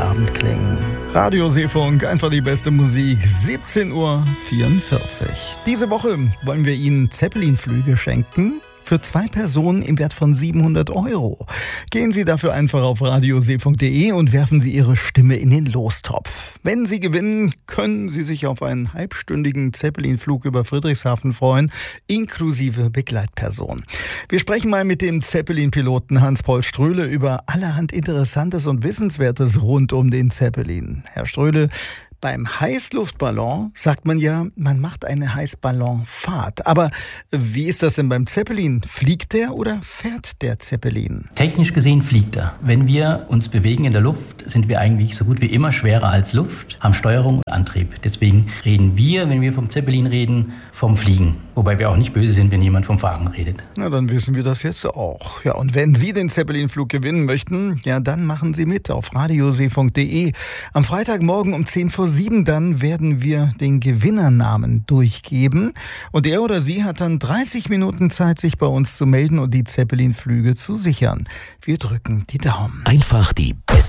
Abendklängen. Radio Seefunk, einfach die beste Musik. 17:44 Uhr. Diese Woche wollen wir Ihnen Zeppelin-Flüge schenken. Für 2 Personen im Wert von 700 €. Gehen Sie dafür einfach auf radioseefunk.de und werfen Sie Ihre Stimme in den Lostopf. Wenn Sie gewinnen, können Sie sich auf einen halbstündigen Zeppelin-Flug über Friedrichshafen freuen, inklusive Begleitperson. Wir sprechen mal mit dem Zeppelin-Piloten Hans-Paul Ströhle über allerhand Interessantes und Wissenswertes rund um den Zeppelin. Herr Ströhle, beim Heißluftballon sagt man ja, man macht eine Heißballonfahrt. Aber wie ist das denn beim Zeppelin? Fliegt der oder fährt der Zeppelin? Technisch gesehen fliegt er. Wenn wir uns bewegen in der Luft, sind wir eigentlich so gut wie immer schwerer als Luft, haben Steuerung und Antrieb. Deswegen reden wir, wenn wir vom Zeppelin reden, vom Fliegen. Wobei wir auch nicht böse sind, wenn jemand vom Fahren redet. Na, dann wissen wir das jetzt auch. Ja, und wenn Sie den Zeppelin-Flug gewinnen möchten, ja, dann machen Sie mit auf radioseefunk.de. Am Freitagmorgen um 6:50 dann werden wir den Gewinnernamen durchgeben. Und er oder sie hat dann 30 Minuten Zeit, sich bei uns zu melden und die Zeppelin-Flüge zu sichern. Wir drücken die Daumen. Einfach die beste